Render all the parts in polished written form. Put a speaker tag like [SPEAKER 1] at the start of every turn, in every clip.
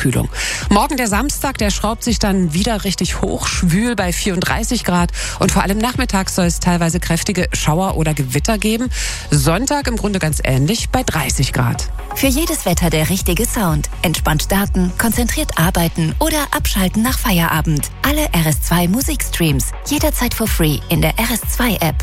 [SPEAKER 1] Abkühlung. Morgen der Samstag, der schraubt sich dann wieder richtig hoch, schwül bei 34 Grad. Und vor allem nachmittags soll es teilweise kräftige Schauer oder Gewitter geben. Sonntag im Grunde ganz ähnlich bei 30 Grad.
[SPEAKER 2] Für jedes Wetter der richtige Sound. Entspannt starten, konzentriert arbeiten oder abschalten nach Feierabend. Alle RS2 Musikstreams. Jederzeit for free in der RS2-App.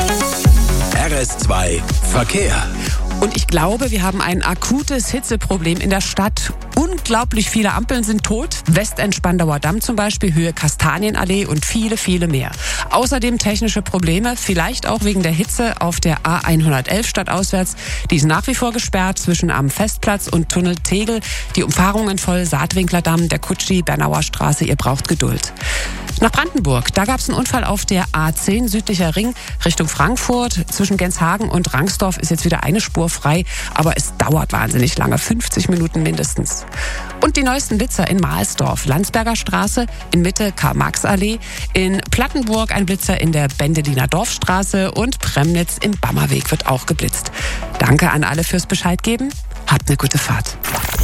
[SPEAKER 3] RS2 Verkehr.
[SPEAKER 1] Und ich glaube, wir haben ein akutes Hitzeproblem in der Stadt. Unglaublich viele Ampeln sind tot. Westend-Spandauer Damm zum Beispiel, Höhe Kastanienallee und viele, viele mehr. Außerdem technische Probleme, vielleicht auch wegen der Hitze auf der A111 stadtauswärts. Die ist nach wie vor gesperrt zwischen am Festplatz und Tunnel Tegel. Die Umfahrungen voll, Saatwinkler Damm, der Kutschi, Bernauer Straße, ihr braucht Geduld. Nach Brandenburg, da gab es einen Unfall auf der A10 südlicher Ring Richtung Frankfurt. Zwischen Genshagen und Rangsdorf ist jetzt wieder eine Spur frei, aber es dauert wahnsinnig lange, 50 Minuten mindestens. Und die neuesten Blitzer in Mahlsdorf, Landsberger Straße, in Mitte Karl-Marx-Allee, in Plattenburg ein Blitzer in der Bendeliner Dorfstraße und Premnitz im Bammerweg wird auch geblitzt. Danke an alle fürs Bescheid geben. Habt eine gute Fahrt.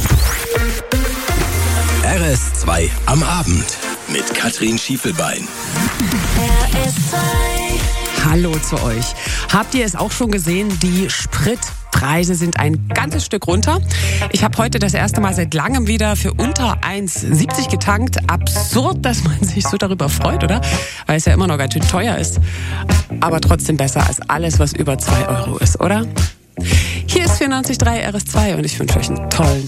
[SPEAKER 3] RS2 am Abend mit Katrin Schiefelbein.
[SPEAKER 1] Hallo zu euch. Habt ihr es auch schon gesehen? Die Spritpreise sind ein ganzes Stück runter. Ich habe heute das erste Mal seit langem wieder für unter 1,70 getankt. Absurd, dass man sich so darüber freut, oder? Weil es ja immer noch ganz schön teuer ist. Aber trotzdem besser als alles, was über 2 Euro ist, oder? Hier ist 94.3 RS2 und ich wünsche euch einen tollen